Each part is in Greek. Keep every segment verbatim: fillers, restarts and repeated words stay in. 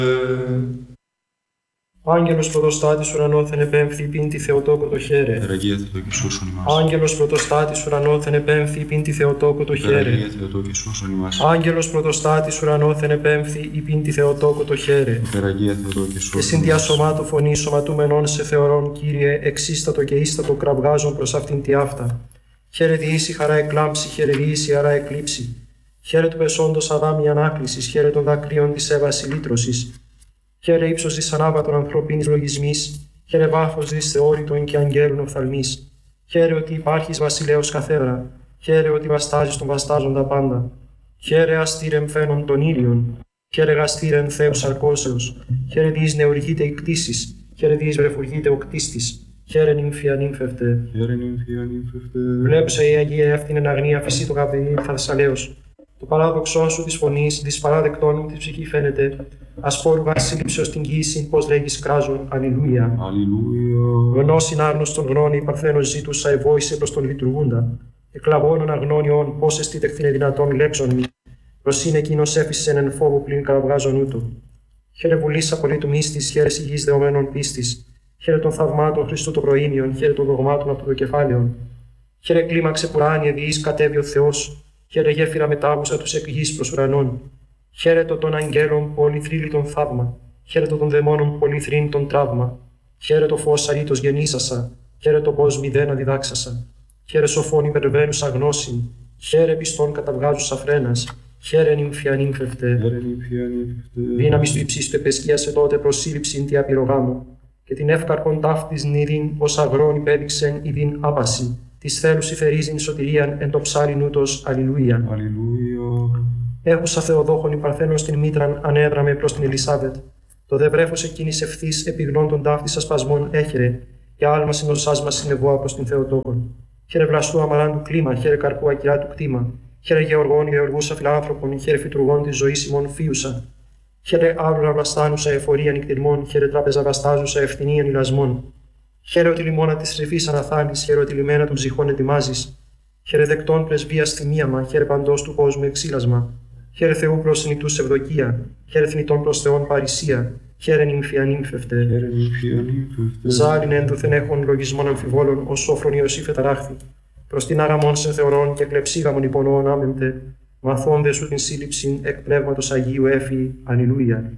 Άγγελος πρωτοστάτης ουρανόθεν επέμφθη πίντη Θεοτόκο το χαίρε. Περαγία Θεοτόκη σώσον ημάς. Άγγελος πρωτοστάτης ουρανόθεν επέμφθη πίντη Θεοτόκο το χαίρε. Περαγία Θεοτόκη σώσον ημάς. Άγγελος πρωτοστάτης ουρανόθεν επέμφθη πίντη Θεοτόκο το χαίρε. Περαγία Θεοτόκη σώσον Και συν διασωμάτου φωνή σωματούμενον σε θεωρών, Κύριε, εξίστατο και ίστατο κραυγάζον προς αυτήν τη αυτά. Χαίρε διήσει χαρά εκλάμψη, χαίρε διήσει χαρά εκλείψη. Χαίρε του πεσόντος αδάμι ανάκλησης, χαίρε των δακρύων της έβαση λύτρωσης. Χαίρε ύψος της ανάβατων ανθρωπίνης λογισμής, χαίρε βάθος της θεώρητων και αγγέλων οφθαλμής. Χαίρε ότι υπάρχεις βασιλέως καθέδρα, χαίρε ότι βαστάζεις τον βαστάζοντα πάντα. Χαίρε αστήρεμ φαίνον των ήλιων, χαίρε γαστήρεμ Θεός αρκώσεως, χαίρε διείς νεουργείται η κτήσης, χαίρε διείς βρεφουργείται ο κτίστης. Χαίρε νύμφια νύμφευτε. Χαίρε νύμφια νύμφευτε. Βλέψε η Αγία εύθυνεν αγνία φυσί το καπηλί θαρσαλέως. Το παράδοξό σου της φωνής, της παράδεκτών μου της ψυχή φαίνεται. Ασπόρου βασίλειψεως την κοίηση, πως λέγεις κράζον, αλληλούια. Αλληλούια. Γνώσιν άγνωστον γνώνη, η παρθένος ζήτουσα ευόησε προς τον λειτουργούντα. Εκλαβώνων αγνώνιον, πως εστίτεχθηνε δυνατόν λέξον μη. Προς είναι εκείνος έφυσεν εν φόβο πλην καραβγάζον ούτω. Χαίρε βουλής απολύτου μύστης, χαίρε υγιής δεωμένων πίστης. Χαίρε των θαυμάτων Χριστού των προήμιων, χαίρε των δογμάτων από το κεφάλαιον. Χαίρε κλίμαξε πουράνιε διείς κατέβει ο Θεός. Χαίρε γέφυρα μετάβουσα τους εκ γης προς ουρανών. Χαίρετο των αγγέλων πολυθρύλιτον θαύμα. Χαίρετο των δαιμόνων πολυθρύνητον τραύμα. Χαίρετο φως αρήτως γεννήσασα. Χαίρετο πως μηδένα διδάξασα. Χαίρε σοφών υπερβαίνουσα γνώσιν. Χαίρε πιστών καταβγάζουσα φρένας. Χαίρε νύμφια νύμφευτε. Δύναμις του υψίστου επεσκίασε τότε προσύλληψην τη απειρογάμου. Και την εύκαρπον ταύτης νηδίν ως αγρόν υπέδειξεν ειδίν άπαση. Της θέλους υφερίζειν σωτηρίαν εν το ψάλιν ούτως αλληλούια. Αλληλούια. Έχουσα Θεοδόχων υπαρθένων στην μήτραν ανέδραμε προς την Ελισάβετ. Το δε βρέφος εκείνης ευθύς επιγνών των ταύτης ασπασμών έχερε, και άλμα συνοσάς μας συνεβόα προς την Θεοτόκον. Χαίρε βλαστού αμαράντου κλίμα, χαίρε καρπού ακυρά του κτήμα. Χαίρε γεωργών γεωργούσα φιλάνθρωπων, χαίρε φυτουργών της ζωής ημών φίουσα. Χαίρε άβλουρα βλαστάνουσα εφορία νυκτηρμών, χαίρε τράπεζα βαστάζουσα ευθυνίαν ηλασμών. Χαίρε ότι λιμόνα τη ρηφή αναθάνει, χαίρε ότι λιμένα των ψυχών ετοιμάζει. Χαίρε δεκτών πρεσβεία θυμίαμα, χαίρε παντό του κόσμου εξήλασμα. Χαίρε Θεού προς νητούς ευδοκία, χαίρε θνητών προς Θεόν παρησία. Χαίρε νύμφια νύμφευτε. Ζάλιν ένδουθεν έχων λογισμών αμφιβόλων, ω σόφρον Ιωσήφ εταράχθη. Προς την άγαμον σε θεωρών και κλεψίγαμον υπονοών άμεμπτε. Μαθώντε σου την σύλληψη εκ πνεύματος Αγίου έφη. Αλληλούια.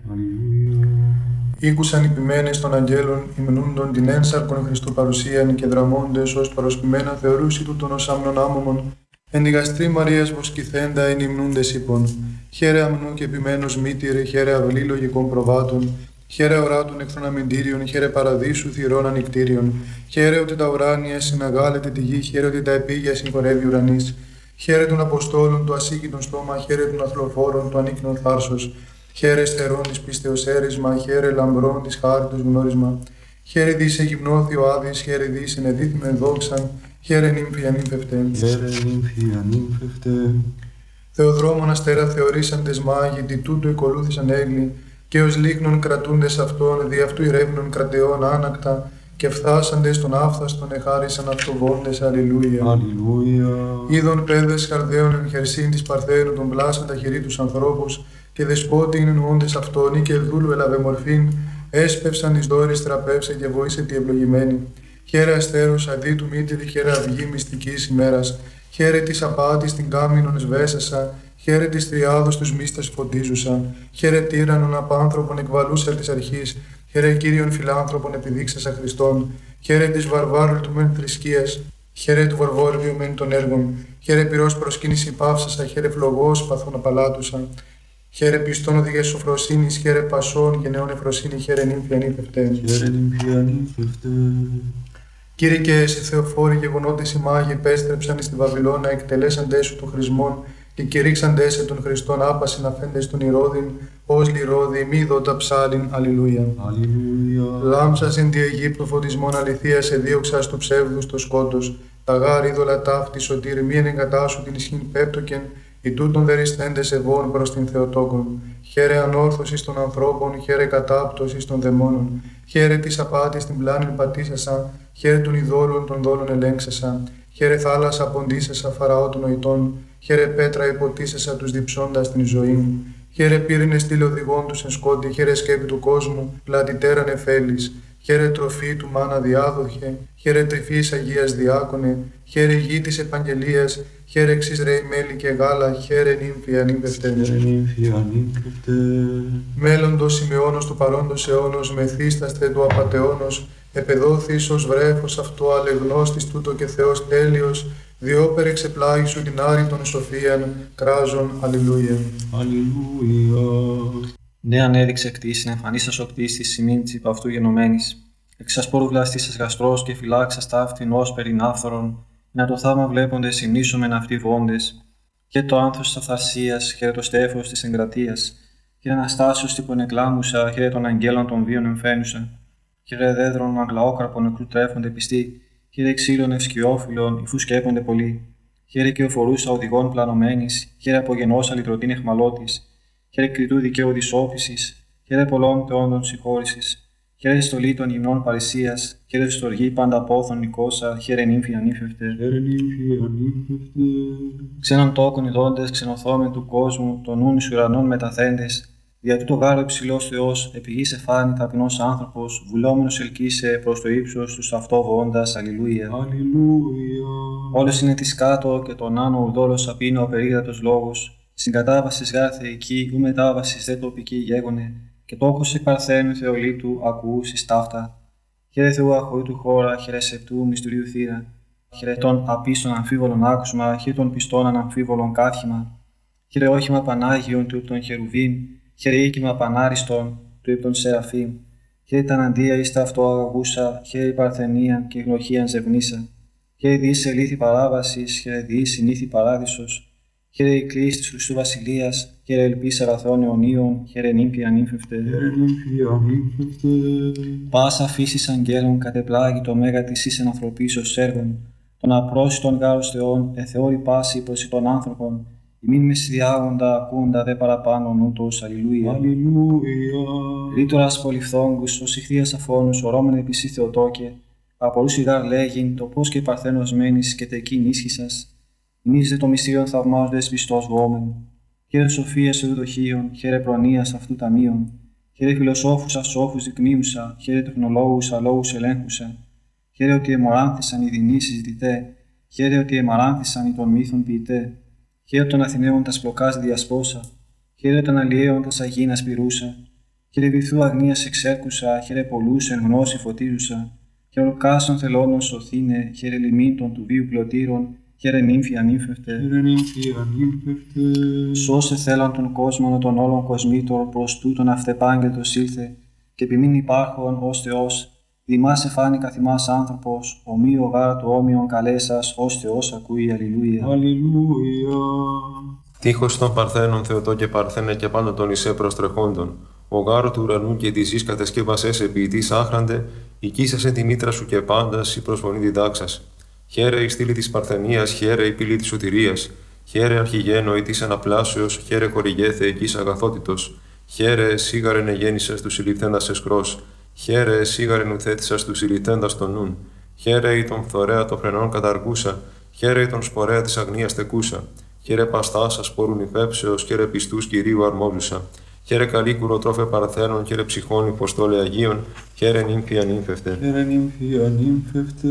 Ήκουσαν οι ποιμένες των αγγέλων, υμνούντον την ένσαρκον Χριστού παρουσίαν και δραμώντες ως παροσπημένα θεωρούσι τούτον ως άμνον άμωμον. Εν η γαστρή Μαρίας βοσκηθέντα εν υμνούντες είπων. Χαίρε αμνού και ποιμένος μήτηρε, χαίρε αυλή λογικών προβάτων. Χαίρε οράτων εχθρών αμυντήριων, χαίρε παραδείσου θυρών ανικτήριων. Χαίρε ότι τα ουράνια συναγάλεται τη γη, χαίρε ότι τα επίγεια συγχωρεύει ουρανής. Χαίρε των Αποστόλων του ασύγκητον στόμα, χαίρε των αθλοφόρων του ανίκνων θάρσος. Χαίρε στερών της πίστεως έρισμα, χαίρε λαμπρών της χάριτος γνώρισμα. Χαίρε δις εγυμνώθη ο Άδης, χαίρε δις ενεδίθμεν δόξαν, χαίρε νύμφια νύμφευτε. Χαίρε νύμφια νύμφευτε. Θεοδρόμων αστέρα θεωρήσαντες μάγοι, τι τούτο εκολούθησαν έγκλη, και ως λίχνων κρατούντες αυτών, δι' αυτού ηρεύνων κρατεών άνακτα, και φθάσαντες των άφθαστον εχάρισαν αυτοβόντες. Αλληλούια. Αλληλούια. Είδων παιδες χαρδαίων εν χερσίν της Παρθένου των πλάσαντα χειρί τους ανθρώπους, και δεσπότη είναι νοούντες αυτόν, ή και δούλου έλαβε μορφήν, έσπευσαν εις δόρης τραπεύσε και βοήσε τη ευλογημένη. Χαίρε αστέρους αδί του μήτηρη, χαίρε αυγή μυστικής ημέρας, χαίρε της απάτης την κάμινον σβέσασα, χαίρε της τριάδος τους μίστας φωτίζουσα, χαίρε τύραννον απάνθρωπον εκβαλούσα της αρχής, χαίρε Κύριον φιλάνθρωπον επιδείξασα Χριστόν, χαίρε της βαρβάρου του μεν θρησκείας, χαίρε του βαρβόριου μεν των έργων, χαίρε πυρός προσκύνηση πάυσασα, χαίρε φλογός παθών απαλάτουσα. Χαίρε πιστών οδηγές σοφροσύνης, χαίρε πασών και νεών εφροσύνη, χαίρε νύμφια νύμφευτε. Χαίρε νύμφια νύμφευτε. Κύριε και εσύ Θεοφόροι γεγονότες οι μάγοι επέστρεψαν στη Βαβυλώνα, εκτελέσαντές σου των χρησμών και κηρύξαντές σε των Χριστών άπασιν αφέντες των Ηρώδην, ως λιρώδη μη δότα ψάλιν. Αλληλούια. Αλληλούια. Λάμψας εν τη Αιγύπτου φωτισμών αληθείας εδίωξας του ψεύδους το σκότος, τα γάρ είδωλα ταύτη σωτήρ μη εγκατάσου την ισχύν πέπτοκεν, οι τούτων δεριστέντες ευών προς την Θεοτόκον. Χαίρε ανόρθωσης των ανθρώπων, χαίρε κατάπτωσης των δαιμόνων. Χαίρε της απάτης την πλάνην πατήσασα, χαίρε των ειδόλων των δόλων ελέγξασα. Χαίρε θάλασσα ποντίσασα φαραώ των νοητών, χαίρε πέτρα υποτίσασα τους διψώντας την ζωή. Χαίρε πύρινε στήλε οδηγών του εν σκότη, χαίρε σκέπη του κόσμου, πλατητέραν εφέλης. Χαίρε τροφή του μάνα διάδοχε, χαίρε τρυφής Αγίας διάκονε, χαίρε γη της επαγγελίας, χαίρε εξής ρέι μέλι και γάλα, χαίρε νύμφη ανήπευτε. Χαίρε νύμφη ανήπευτε. Μέλλοντος σημειώνος του παρόντος αιώνος, μεθύσταστε του απατεώνος, επεδόθης ως βρέφος αυτό αλεγνώστης τούτο και Θεός τέλειος, διόπερ εξεπλάγει σου την άρρητον σοφίαν, κράζον, αλληλούια. Αλληλούια. Ναι, ανέδειξε κτήσιν, εμφανίσας ο κτίστης σημείν της υπ' αυτού γενομένης. Εξασπόρου βλαστήσας γαστρός και φυλάξας ταύτην ως περινάφθορον, να το θαύμα βλέπονται συμνήσομεν αυτοί βόντες. Και το άνθος της αυθαρσίας, χαίρε το στέφος της εγκρατείας, χαίρε Αναστάσεως τύπον εκλάμουσα, χαίρε των αγγέλων των βίων εμφαίνουσα. Χαίρε δέδρων αγλαόκραπων νεκρού τρέφονται πιστοί, χαίρε ξύλων ευσκιόφυλλων, υφού σκέπονται πολλοί. Χαίρε και οφορούσα οδηγών πλανωμένης, χαίρε απογενώσα λυτρωτήν εχμαλώτης. Χαίρε κριτού δικαίου δυσόφησης, χαίρε πολλών θεόντων συγχώρησης. Χαίρε στολή των υμνών παρησίας, χαίρε στοργή πάντα πόθων νικόσα, χαίρε νύμφη ανήφευτε. Χαίρε νύμφη ανήφευτε. Ξένων τόκων ειδώντες, ξενοθόμεν του κόσμου, των νουν εις ουρανών μεταθέντες. Δια τούτο γάρο υψηλός Θεός, επί γης εφάνη ταπεινός άνθρωπος, βουλόμενος ελκύσε προς το ύψος τους αυτό βοώντας, αλληλούια. Αλληλούια. Όλος είναι της κάτω και τον άνω ουδόλος απίνω ο περίγρατος λόγος. Συγκατάβασης γάρ θεϊκή, ου μετάβασης δε τοπική γέγονε, και τόκος εκ παρθένου Θεολήτου ακούσεις ταύτα. Χαίρε Θεού αχωρήτου χώρα, χαίρε σεπτού μυστηρίου θύρα. Χαίρε των απίστων αμφίβολων άκουσμα, χαίρε των πιστών αναμφίβολων κάθημα. Χαίρε όχημα Πανάγιον του των Χερουβίμ, χαίρε οίκημα Πανάριστον του υπ' των Σεραφείμ. Χαίρε τα αντία εις τα αυτό αγαγούσα, χαίρε η παρθενία και η γνωχίαν ζευνήσα. Χαίρε διείς ελήθη παράβασης, χαίρε διείς συνήθη παράδεισος. Χαίρε η κλίση της Χριστού Βασιλείας, χαίρε ελπίς αγαθών αιωνίων, χαίρε νύμφη ανήφευτε. Χαίρε νύμφη ανήφευτε. Πάσα φύσης αγγέλων κατεπλάγει το μέγα της εις ενανθρωπίσεως έργων. Τον απρόσιτον γάρος Θεών, εθεώρη πάση προς των άνθρωπων, ημίν μεσδιάγοντα ακούντα δε παραπάνω νούτος, αλληλούια. Αλληλούια. Ρήτορας πολυφθόγκους, ως ηχθείας αφώνους, ορώμεν επισή Θεοτόκε, απορούσι γάρ λέγειν, το πώς και παρθένος μένεις και τεκείν ίσχυσας. Ημείς δε το μυστήριον θαυμάζοντες πιστός βόμεν. Χαίρε σοφίας ευδοχίων, χαίρε προνοίας αυτού ταμείων. Χαίρε φιλοσόφους ασόφους δεικνύουσα, χαίρε τεχνολόγους αλόγους ελέγχουσα. Χαίρε ότι εμοράνθησαν οι δεινοί συζητητέ, χαίρε ότι εμαράνθησαν οι των μύθων ποιητέ. Χαίρε των Αθηναίων τας πλοκάς διασπόσα, χαίρε των αλλιέων τας αγίνας πυρούσα. Χαίρε βυθού αγνίας εξέρκουσα, χαίρε πολλούς εν γνώση φωτίζουσα. Χαίρε οκάσων θελώνων σωθήνε, χαίρε λιμήν των του βίου πλωτήρων. Χαίρε νύμφη ανήφευτε. Χαίρε νύμφη ανήφευτε. Σώσε θέλαν τον κόσμο των όλων κοσμήτων προς τούτον αυτεπάγγελτος ήλθε, και επιμήν υπάρχον ως Θεός, δημάς εφάνη καθημάς άνθρωπος, ομοίο γάρα του όμοιον καλέσας, ως Θεός ακούει, αλληλούια. Αλληλούια. Τείχος των Παρθένων Θεοτό και Παρθένε και πάντα των Ισέ προστρεχόντων. Ο γάρο του ουρανού και τη γη κατεσκεύασες ποιητής άχραντε, οικίσασε τη μήτρα σου και πάντας η προσφωνή διδάξας. Χαίρε η στήλη της Παρθενίας, χαίρε η πύλη της σωτηρίας. Χαίρε αρχηγένο ή της αναπλάσεως, χαίρε χορηγέ θεϊκής αγαθότητος. Χαίρε σίγαρεν εγέννησες του συλληφθέντας εσκρός. Χαίρε σίγαρεν ουθέτησας του συλληφθέντας των νουν. Χαίρε η τον φθορέα των φρενών καταργούσα. Χαίρε η τον σπορέα της αγνίας τεκούσα. Χαίρε παστάσα σπόρουν υφέψεως, χαίρε πιστούς κυρίου αρμόζουσα. Χαίρε καλή κουροτρόφε Παρθένων, χαίρε ψυχών υποστόλε Αγίων, χαίρε νύμφη ανήφευτε. Χαίρε νύμφη ανήφευτε.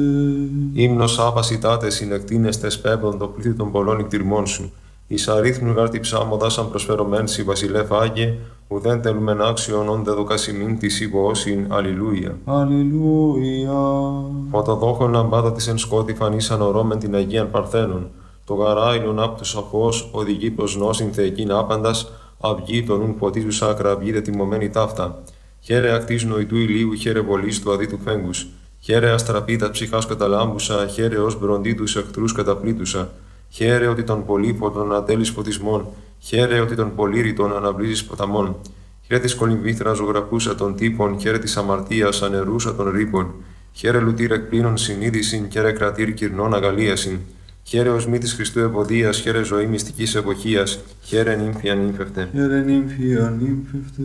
Ύμνος άπασιτάτε συνεκτίνεστες πέμπτον το πλήθη των πολλών εκτιρμών σου. Εις αρίθμου γάρ τη ψάμοδα σαν προσφερωμέν σι βασιλεύ Άγιε, ουδέν τελούμεν άξιον όν δε δοκασιμήν της υποώσιν, αλληλούια. Αλληλούια. Φωτοδόχων λαμπάδα της εν σκότη φανίσαν ορώμεν την Αγίαν Παρθένων. Το γαράιλον απ' του σαφώς οδηγεί προς νόσιν θεϊκήν άπαντας, αυγή των ουν ποτίζουσα ακραυγή δε τιμωμένη ταύτα. Χαίρε ακτής νοητού ηλίου, χαίρε βολής του αδίτου φέγγους. Χαίρε αστραπίτα ψυχάς καταλάμπουσα, χαίρε ως μπροντί τους εχθρούς καταπλήτουσα. Χαίρε ότι των πολύποτων ατέλεις φωτισμών, χαίρε ότι των πολύρητων αναβλύζεις ποταμών. Χαίρε της κολυμβήθρας ζωγραφούσα των τύπων, χαίρε της αμαρτίας ανερούσα των ρήπων. Χαίρε λουτήρ εκπλήνων συνείδησιν, χαίρε κρατήρ κυρνών αγαλίασιν. Χαίρε ως μύτης Χριστού ευωδίας, χαίρε ζωή μυστικής εποχίας, χαίρε νύμφη ανήφευτε. Χαίρε νύμφη ανήφευτε.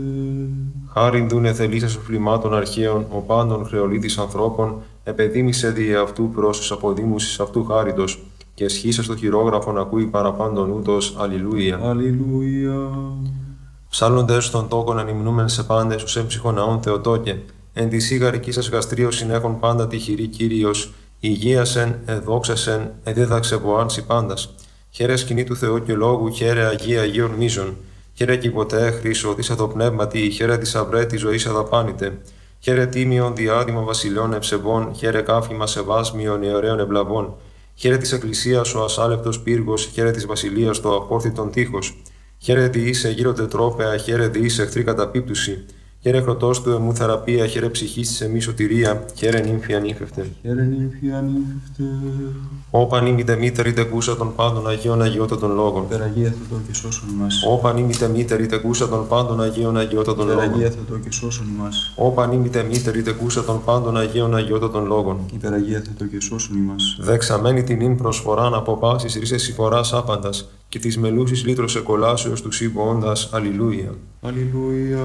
Χάριν δούνε θελήσας οφλημάτων αρχαίων, ο πάντων χρεολίτης ανθρώπων, επεδίμησε δι' αυτού προς τους αποδήμουσης αυτού χάριτος, και εσχίσα στο χειρόγραφον ακούει παραπάντων ούτως, αλληλούια. Αλληλούια. Ψάλλοντες των τόκων ανυμνούμεν σε πάντες ους έμψυχον ναών Θεοτόκε, εν τη σίγαρική σας γαστρίο συνέχον πάντα τυχηρή Κύριος, υγείασεν, εδόξασεν, εδίδαξε βοάνση πάντας. Χαίρε σκηνή του Θεού και λόγου, χαίρε Αγία Αγίων μίζων. Χαίρε κι ποτέ χρήσο, της το πνεύματι, χαίρε της αυρέ της ζωής αδαπάνητε. Χαίρε τίμιον διάδημα βασιλιών ευσεβών, χαίρε κάφημα σεβάσμιων ιερέων ευλαβών. Χαίρε της Εκκλησίας ο ασάλευτος πύργος, χαίρε της βασιλείας το απόρθητον τείχος. Χαίρε διήσε γύρω τετρόπαια, χαίρε διήσε εχθρή καταπίπτουση. Χαίρε χρωτός του εμού θεραπεία, χαίρε ψυχής της εμείς σωτηρία, χαίρε νύμφη ανήφευτε. Χαίρε νύμφη ανήφευτε. Όπαν ήμητε μήτερη τεκούσα των πάντων Αγίων Αγιώτατων λόγων. Υπεραγία Θεοτό και σώσον ημάς. Όπαν ήμητε μήτερη τεκούσα των πάντων Αγίων Αγιώτατων λόγων. Υπεραγία Θεοτό και σώσον ημάς. Όπαν ήμητε μήτερη τεκούσα των πάντων Αγίων Αγιώτατων λόγων. Υπεραγία Θεοτό και σώσον ημάς. Δεξαμένη την ύν προσφοράν από πάσης ρίσες συμφοράς άπαντας και της μελούσης λύτρωσε κολάσεως του σύμβοοντας. Αλληλούια. Αλληλούια.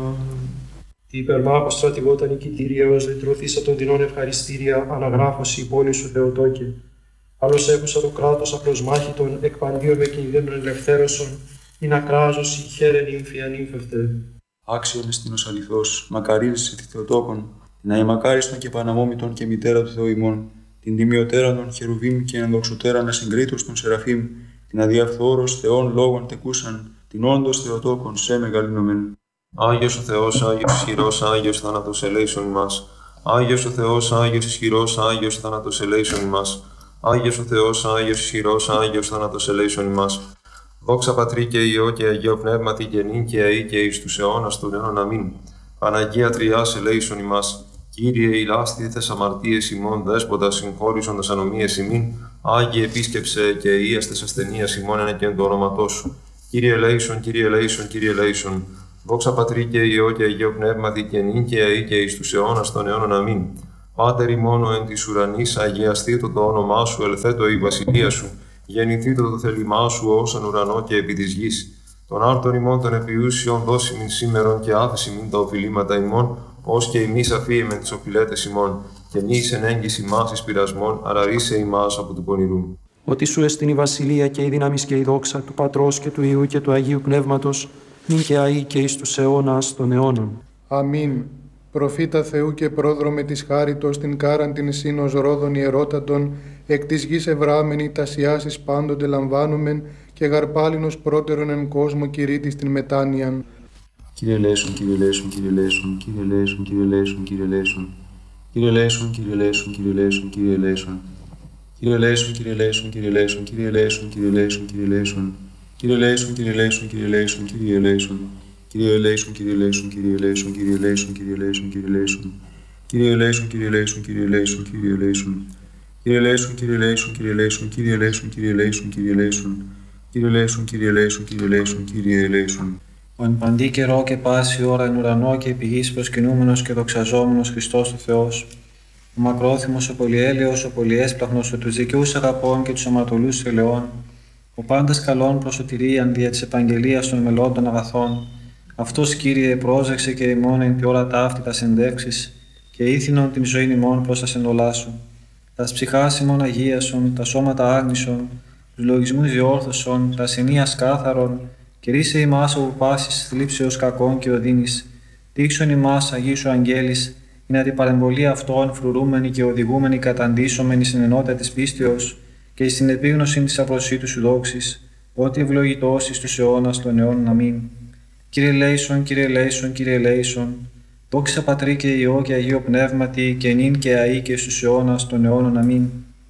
Τι υπερμάχο στρατηγόταν νικητήρια ως λυτρωθήσα των τεινών ευχαριστήρια, αναγράφωση η πόλη σου Θεοτόκε. Άλλος έχουσα το κράτος απροσμάχητον, εκπαντίω με κινδύνων ελευθέρωσον, ή να κράζωση, χαίρε νύμφη ανήμφευτε. Άξιον εστίνος αληθώς, μακαρίζεσαι τη Θεοτόκον, την αημακάριστον και παναμόμητον και μητέρα του Θεού ημών, την τιμιωτέραν των Χερουβίμ και ενδοξωτέραν ασυγκρίτως των Σεραφείμ, την αδιαφθόρος Θεών λόγων τεκούσαν, την όντως Θεοτόκον σε μεγαλύνομεν. Άγιος ο Θεός, Άγιος ισχυρός, Άγιος θάνατος ελέησον ημάς. Άγιος ο Θεός, Άγιος ισχυρός, Άγιος θάνατος ελέησον ημάς. Άγιος ο Θεός, Άγιος ισχυρός, Άγιος θάνατος ελέησον ημάς. Δόξα Πατρί και Υιό και Αγίο Πνεύματι και νυν και αεί και εις τους αιώνας των αιώνων αμήν. Παναγία Τριάς ελέησον ημάς. Κύριε ηλάστηθες αμαρτίες ημών, δέσποτα συγχώρησον τας ανομίες ημίν. Άγιε επίσκεψε και ίαστες ασθενείας ημών εν εκεν το όνοματό σου. Κύριε ελέησον, Κύριε ελέησον, Κύριε ελέησον. Δόξα Πατρί και Υιό και Αγίο Πνεύματι και νυν και αεί και εις τους αιώνας των αιώνων αμήν. Πάτερ ημών εν της ουρανής, αγιαστήτω το όνομά σου, ελθέτω η βασιλεία σου. Γεννηθήτω το θέλημά σου ως εν ουρανό και επί της γης. Τον άρτον ημών των επιούσιων δώσιμην σήμερον και άφεσιμην τα οφειλήματα ημών, ως και ημείς αφίεμεν τις οφειλέτες ημών. Και μη εις εν έγκυς ημάς εις πειρασμών, αραρίσε ημάς από του πονηρού. Ότι σου εστιν η βασιλεία και η δύναμη και η δόξα του Πατρός και του Υιού και του Αγίου Πνεύματος, νυν και αεί και εις τους αιώνας των αιώνων. Αμήν. Προφήτα Θεού και πρόδρομε της χάριτος την κάραν την σύνος ρόδων ιερότατον, εκ της γης ευράμενη τασιάσεις πάντοτε λαμβάνομεν και γαρπάλινος πρώτερον εν κόσμο κηρύττης την μετάνοιαν. Κύριε ελέησον, Κύριε ελέησον, Κύριε ελέησον, Κύριε ελέησον, Κύριε ελέησον, Κύριε ελέησον. Κύριε ελέησον, Κύριε ελέησον, Κύριε ελέησον, Κύριε ελέησον. Κύριε ελέησον, Κύριε ελέησον, Κύριε ελέησον, Κύριε ελέησον, Κύριε ελέησον, Κύριε ελέησον. Κύριε ελέησον, Κύριε ελέησον, Κύριε ελέησον, Κύριε ελέησον. Κύριε ελέησον, Κύριε ελέησον, Κύριε ελέησον, Κύριε ελέησον, Κύριε ελέησον, Κύριε ελέησον. Κύριε ελέησον, Κύριε ελέησον, Κύριε ελέησον, Κύριε ελέησον. Κύριε ελέησον, Κύριε ελέησον, Κύριε ελέησον, Κύριε ελέησον, Κύριε ελέησον, Κύριε ελέησον. Κύριε ελέησον, Κύριε ελέησον, Κύριε ελέησον, Κύριε ελέησον. Ο εν παντή καιρό και πάση ώρα εν ουρανό και επί γης προσκυνούμενος και δοξαζόμενος Χριστός ο Θεός, ο μακρόθυμος, ο πολυέλεος, ο πολυέσπλαχνος, ο τους δικαιούς αγαπών και τους αμαρτωλούς ελαιών, ο πάντας καλών προς σωτηρίαν δια της επαγγελίας των μελών αγαθών, αυτός, Κύριε, πρόσεξε και ημών εν τη ώρα ταύτη τας ενδέξεις και ήθινον την ζωήν ημών προς τα σεντολά σου. Τας ψυχάς ημών αγίασον, τα σώματα άγνησον, τους λογισμούς διόρθωσον, τα ενίας κάθαρον, και ρίσε ημάς από πάσης θλίψεως κακών και οδύνης. Δείξον ημάς Αγίου Αγγέλης, είναι την παρεμβολή αυτών φρουρούμενοι και οδηγούμενοι καταντήσωμενοι στην ενότητα της πίστεως και στην επίγνωση της απροσίτου σου δόξης, ότι ευλογητός εις τους αιώνας των αιώνων αμήν. Κύριε ελέησον, Κύριε ελέησον, Κύριε ελέησον, δόξα Πατρί και Υιό και Αγίο Πνεύματι και νυν και αεί και στους αιώνας των αιώνων αμήν.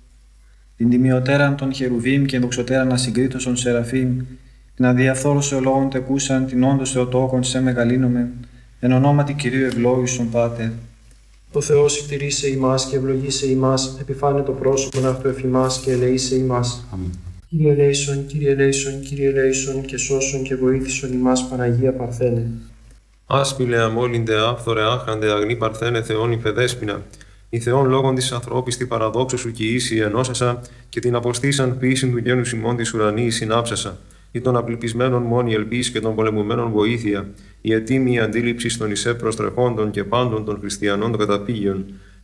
Την τιμιωτέραν των Χερουβίμ και δοξωτέραν ασυγκρίτως των Σεραφείμ, την αδιαφθόρος ολόγων τεκούσαν την όντως Θεοτόκον σε μεγαλύνομεν, εν ονόματι Κυρίου ευλόγησον Πάτερ. Ο Θεός εκτηρήσε ημάς και ευλογήσε ημάς, επιφάνε το πρόσωπον αυτού εφημάς και ελεήσε ημάς. Αμήν. Κύριε ελέησον, Κύριε ελέησον, Κύριε ελέησον και σώσον και βοήθησον ημάς Παναγία Παρθένε. Άσπηλε αμόλυντε άφθορε άχραντε αγνή Παρθένε Θεόν υφεδέσποινα. Η Θεόν λόγων της ανθρώπης τη παραδόξου σου και ίση ενώσασα και την αποστήσαν πίσιν του γένους ημών της ουρανής συνάψασα. Ή των απληπισμένων μόνη ελπίς και των πολεμουμένων βοήθεια, η ετοίμη αντίληψη των εισέ προστρεχόντων και πάντων των χριστιανών των καταφύγιων.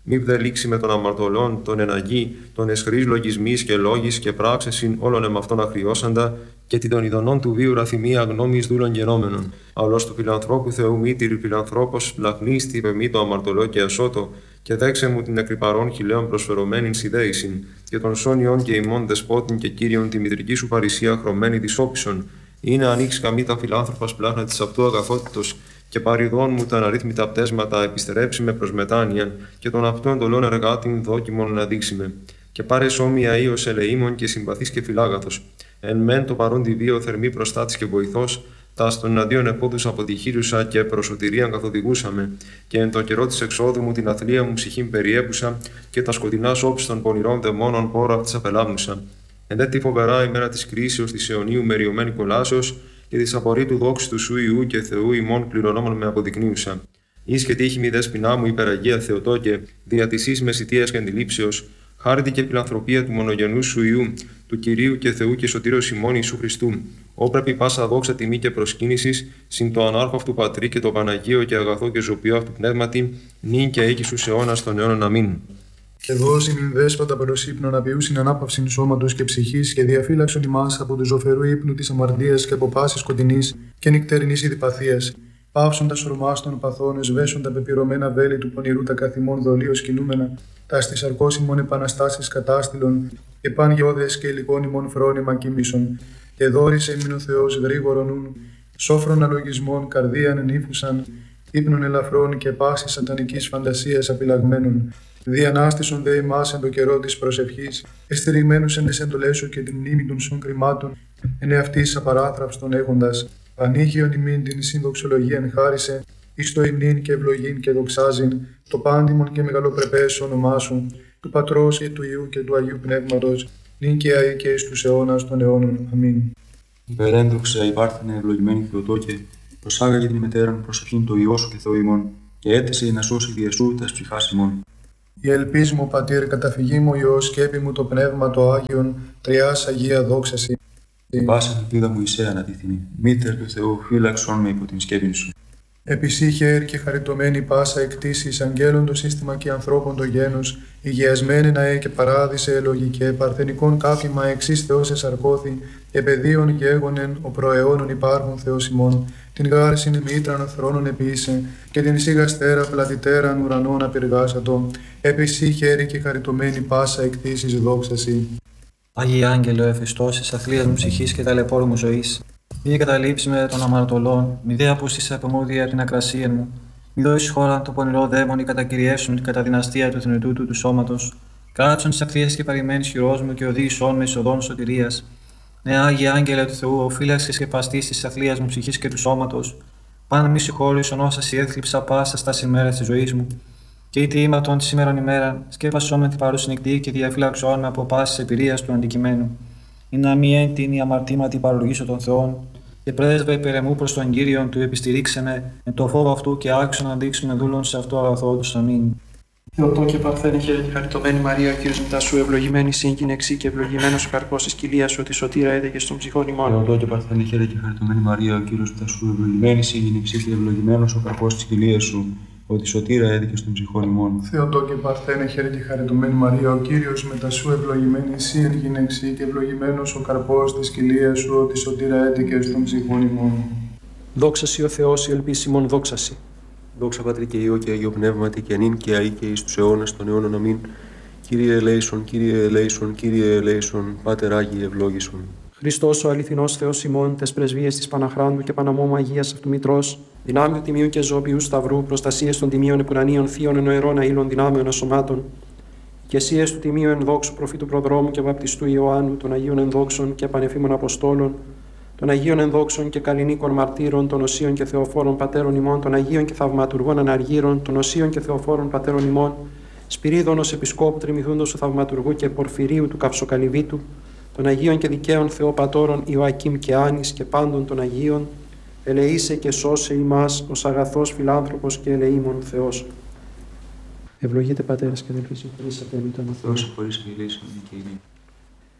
μη δε λήξει με τον αμαρτωλών, τον εναγή, τον εσχρής λογισμής και λόγης και πράξεσιν όλων εμ' αυτών αχριώσαντα, και την των ειδονών του βίου ραθυμία γνώμης δούλων γενόμενων. Αλλός του φιλανθρώπου Θεού μήτηρ φιλανθρώπος λαχνίστη πεμεί το αμαρτωλό και ασώτο, και δέξε μου την εκρυπαρών χιλέων προσφερωμένην σιδέησιν, και των σόνιων και ημών δεσπότην και κύριον τη μητρική σου παρησία χρωμένη της όπισον. Είναι ανοίξει καμή τα φιλάνθρωπας πλάχνα της αυτού αγαθότητος, και παριδών μου τα αναρρύθμιτα πτέσματα επιστερέψει με προς μετάνοιαν, και των αυτών εντολών εργάτην δόκιμον να δείξει με. Και πάρε σώμια ίος ελεήμων και συμπαθής και φιλάγαθος. Εν μεν το παρόν τη βίο θερμή προστάτης και βοηθός, τα στον εναντίον επόδους αποτυχήρουσα και προσωτηρίαν καθοδηγούσαμε, και εν το καιρό της εξόδου μου την αθλία μου ψυχήν περιέπουσα, και τα σκοτεινά όψη των πονηρών δαιμόνων πόρα αυτής απελάμνουσα. Εν δε τη φοβερά ημέρα της κρίσεως της αιωνίου μεριωμένη κολάσεως, και της απορρίτου δόξης του σου Ιού και Θεού ημών κληρονόμων με αποδεικνύουσα. Εις και τύχη μη δέσποινά μου υπεραγία Θεοτόκε, δια της εις μεσητείας και αντιλήψεως, χάρητη και φιλανθρωπία του μονογενού σου Ιού, του Κυρίου και Θεού και Σωτήρος ημών Ιησού Χριστού. Όπρεπη πάσα δόξα τιμή και προσκύνησης, συν το ανάρχο αυτού Πατρί και το Παναγίο και αγαθό και ζωπιό αυτού πνεύματι, νυν και εκεί στους αιώνας των αιώνων. Αμήν. Και δώσει μην δέσποτα προς ύπνο να ποιούσιν ανάπαυσιν σώματος και ψυχής, και διαφύλαξον ημάς από του ζωφερού ύπνου της αμαρτίας και από πάσης σκοτεινής και νυκτερινής ειδηπαθίας. Πάυσον τα σωρμάς των παθών, εσβέσον τα πεπυρωμένα βέλη του πονηρού τα καθημών δολίως κινούμενα, τα στις αρκώσιμων επαναστάσεις κατάστηλων, και παν γεώδες και υλικών ημών φρόνημα κοίμησον. Και δόρισε ημίν ο Θεός γρήγορον νουν, σόφρον αλογισμών καρδίαν ενήφουσαν, ύπνων ελαφρών και πάσης σατανικής φαντασίας απειλαγμένων. Διανάστησον δε ημάς εν το καιρό της προσευχής, εστηριγμένους εν τις εντολές σου και την μνήμη των σων κρυμάτων, εν εαυτής απαράθραυστον έχοντας. Πανήγιον ημίν την συνδοξολογίαν χάρισε, εις το υμνήν και ευλογήν και δοξάζειν, το πάντιμον και μεγαλοπρεπές όνομά σου, του Πατρός και του Υιού και του Αγίου Πνεύματος, νυν και αεί και εις τους αιώνας των αιώνων. Αμήν. Υπερέντοξα υπάρχανε ευλογημένη Θεοτόκε, προσάγαγε την μετέραν προσευχήν το Υιό σου και Θεό ημών, και έτησε να σώσει διεσού τας ψυχάς ημών. Η ελπίς μου, Πατήρ, καταφυγή μου Υιός, σκέπη μου το Πνεύμα το Άγιον, τριάς Αγία δόξαση. Η πάσα ελπίδα μου εισέ ανατίθινη, μήτερ του Θεού, φύλαξον με υπό την σκέπη σου. Επισύχε και χαριτωμένη πάσα εκτίσεις, αγγέλων το σύστημα και ανθρώπων το γένος, υγιασμένη να ε και παράδεισε ελογικέ, παρθενικών κάφημα εξής Θεός εσαρκώθη, και παιδίων γέγονεν ο προαιώνων υπάρχων Θεός ημών, την γάρσιν μήτραν θρόνων επίησε, και την σιγαστέρα πλατητέραν ουρανών απειργάσατο, επισύχε και χαριτωμένη πάσα εκτίσεις δόξαση. Άγιε Άγγελο, εφιστώσεις αθλίας μου ψυχής και ταλαιπώρου μου ζωής, μη καταλήψει με των αμαρτωλών, μη δε απούστησε από μου δια την ακρασία μου, μη δώσει χώρα το πονηρό δαίμονι κατακυριεύσουν κατά δυναστεία του θνητού του, του σώματος, κάτσον τις ακτίες και παρημένης χειρός μου και οδήγησόν με εις σωτηρίας. Ναι, Άγιε Άγγελε του Θεού, ο φύλαξης και παστής της αθλίας μου ψυχής και του σώματος, πάνω μη συγχώρησον όσα σι έθλιψα πάσα στα ημέρας της ζωής μου. Και είτε ήμαρτον τη σήμερον ημέρα, σκέπασόν με την παρούση νυχτή και διαφύλαξόν με από πάσης εμπειρίας του αντικειμένου. Ή να μη έντην η αμαρτήματι παρολογήσω των Θεών, και πρέσβε υπερεμού προς τον Κύριον του επιστηρίξε με, εν το φόβο αυτού και άξιο να δείξουμε δούλων σε αυτό αγαθό του. Αμήν. Θεοτό και παρθένε χαίρε και χαριτωμένη Μαρία, ο Κύριος μετά σου, ευλογημένη σύγκυνεξή και ευλογημένος ο καρπός της κοιλίας σου, ότι σωτήρα έδεκε στον ψυχών ημών. Θεοτό και παρθένε χαίρε και χαριτωμένη Μαρία, ο Κύριος μετά σου, ευλογημένη σύγκυνεξή και ευλογημένος ο καρπός της κοιλίας σου, ότι σωτήρα έδικε στον ψυχών ημών. Θεοτό και παρθένε χαίρε και χαριτωμένη Μαρία, ο Κύριος μετά σου, ευλογημένη εσύ εν γυναίξη και ευλογημένος ο καρπός της κοιλίας σου, ότι σωτήρα έδικε στον ψυχών ημών. Δόξασι ο Θεός, η ελπίσιμον δόξασι. Δόξα Πατρί και Υιό και Αγίο Πνεύματι και νυν και αεί και εις τους αιώνας των αιώνων. Αμήν. Κύριε ελέησον, Κύριε ελέησον, Κύριε ελέησον, Πάτερ Άγιε ευλόγησον. Χριστός ο αληθινός Θεός ημών, τες πρεσβείες της Παναχράντου και Παναμόμου Αγίας αυτού Μητρός, δυνάμεων τιμίου και ζώπιου σταυρού, προστασίες των τιμίων επουρανίων θείων ενοερών αήλων δυνάμεων ασωμάτων, και εσίες του τιμίου ενδόξου προφήτου προδρόμου και βαπτιστού Ιωάννου, των Αγίων ενδόξων και πανεφήμων Αποστόλων, των Αγίων ενδόξων και καλλινίκων μαρτύρων, των Οσίων και Θεοφόρων πατέρων ημών, των Αγίων και θαυματουργών αναργύρων, των Οσίων και Θεοφόρων πατέρων ημών, Σπυρίδωνος Επισκόπου Τριμηθούντος του Θαυματουργού και Πορφυρίου του Καυσοκαλυβίτου, των Αγίων και Δικαίων Θεοπατώρων Ιωακήμ και Άνης και πάντων των Αγίων, ελεήσε και σώσε ημάς ως αγαθός φιλάνθρωπος και ελεήμων Θεός. Ευλογείτε πατέρας και αδελφοί, συγχωρήσατε εμείς τον Θεός συγχωρήσει και ελέησον και ημί.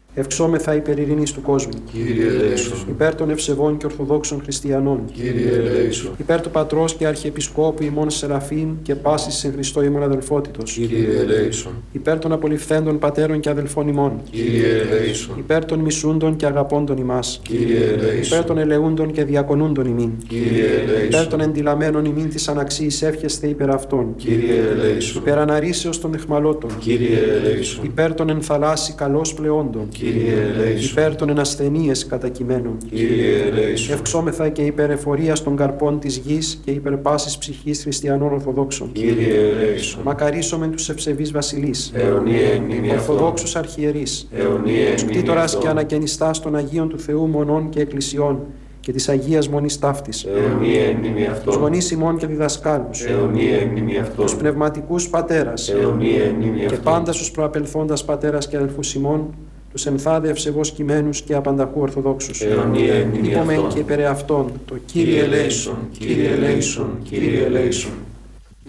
Ευξόμεθα υπέρ ειρήνης του κόσμου. Κύριε ελέησον. Υπέρ των ευσεβών και ορθοδόξων χριστιανών. Κύριε ελέησον. Υπέρ του Πατρός και Αρχιεπισκόπου ημών Σεραφείμ και πάσης εν Χριστώ ημών αδελφότητος. Κύριε ελέησον. Υπέρ των απολυφθέντων πατέρων και αδελφών ημών. Κύριε ελέησον. Υπέρ των μισούντων και αγαπώντων ημάς. Κύριε ελέησον. Υπέρ των ελεούντων και διακονούντων ημίν. Κύριε ελέησον. Υπέρ των εντυλαμένων ημίν της αναξίης εύχεσθε υπέρ αυτών. Κύριε ελέησον. Υπέρ αναρρήσεως των αιχμαλώτων. Κύριε ελέησον. Υπέρ των ενθαλάσσι καλώς πλεόντων. Κύριε ελέησον. Υπέρ των ενασθενείες κατακειμένων. Κύριε ελέησον. Ευξόμεθα και υπέρ εφορίας των καρπών της γης και υπέρ πάσης ψυχής χριστιανών Ορθοδόξων. Κύριε ελέησον. Μακαρίσομεν τους ευσεβείς βασιλείς. Αιωνία εν μνήμη αυτών. Ορθοδόξους αρχιερείς. Αιωνία εν μνήμη Κτήτορας αυτών. και ανακαινιστάς των Αγίων του Θεού μονών και εκκλησιών και της Αγίας Μονής Ταύτης. Αιωνία εν μνήμη Τους αυτών. γονείς ημών και διδασκάλους. Αιωνία εν μνήμη Τους αυτών. πνευματικούς πατέρας. Αιωνία εν μνήμη Και αυτών. πάντα στους προαπελθόντας πατέρας και αδελφούς ημών, τους ενθάδε ευσεβώς κειμένους και απανταχού Ορθοδόξους. Αιωνία εν μνήμη Είπομεν αυτών. και υπερ αυτών το Κύριε ελέησον, Κύριε ελέησον. Κύριε ελέησον.